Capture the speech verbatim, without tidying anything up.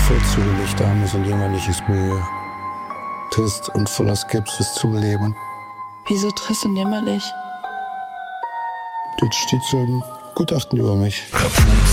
voll zugelegt, armes und jüngerliches Milieu. Trist und voller Skepsis zum Leben. Wieso trist und jämmerlich? Das steht so im Gutachten über mich.